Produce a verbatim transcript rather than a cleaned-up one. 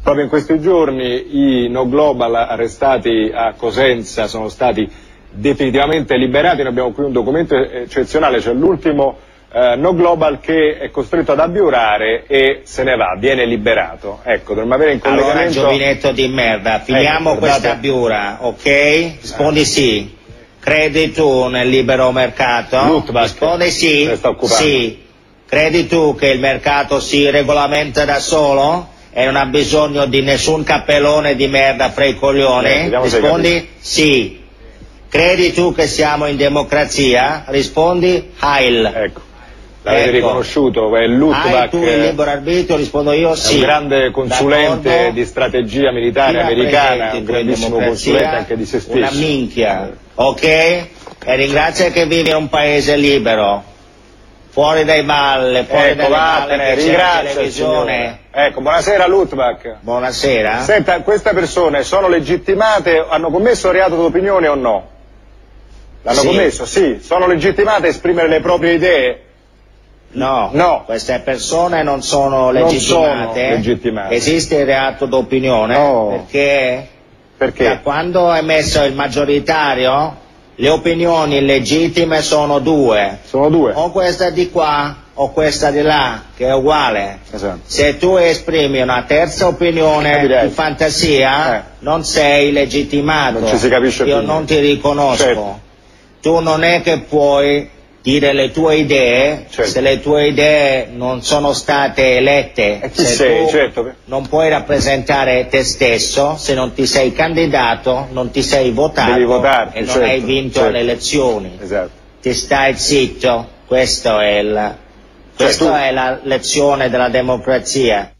Proprio in questi giorni i No Global arrestati a Cosenza sono stati definitivamente liberati. Noi abbiamo qui un documento eccezionale, cioè l'ultimo eh, No Global che è costretto ad abiurare e se ne va, viene liberato. Ecco, dovremmo avere in collegamento... Allora, giovinetto di merda, finiamo ecco, questa guardate... abiura, ok? Rispondi sì. Credi tu nel libero mercato? Lutbach, rispondi sì. Sì. Credi tu che il mercato si regolamenta da solo e non ha bisogno di nessun cappellone di merda fra i coglioni? Eh, rispondi sì. Credi tu che siamo in democrazia? Rispondi Heil. Ecco, l'avete ecco. riconosciuto, è Lutbach. Hai tu il libero arbitrio? Rispondo io sì. È un grande consulente di strategia militare americana, un grandissimo consulente anche di se stesso. Una minchia, ok? E ringrazia che vivi in un paese libero. Fuori dai balle, fuori ecco, dalle balle, ringrazia televisione. Ecco, buonasera Lutbach. Buonasera. Senta, queste persone sono legittimate, hanno commesso reato d'opinione o no? L'hanno sì. commesso? Sì. Sono legittimate a esprimere le proprie idee? No. No. Queste persone non sono legittimate. Non sono legittimate. Esiste il reato d'opinione? No. Perché? Perché? Da quando è messo il maggioritario, le opinioni legittime sono due. Sono due. O questa di qua o questa di là, che è uguale. Esatto. Se tu esprimi una terza opinione eh, di fantasia, eh. non sei legittimato. Non ci si capisce Io più. non ti riconosco. Certo. Tu non è che puoi dire le tue idee, certo. se le tue idee non sono state elette, e chi se sei, tu certo. non puoi rappresentare te stesso, se non ti sei candidato, non ti sei votato Devi votarti, e non certo, hai vinto certo. le elezioni. Esatto. Ti stai zitto, questo è il, cioè, questa tu... è la lezione della democrazia.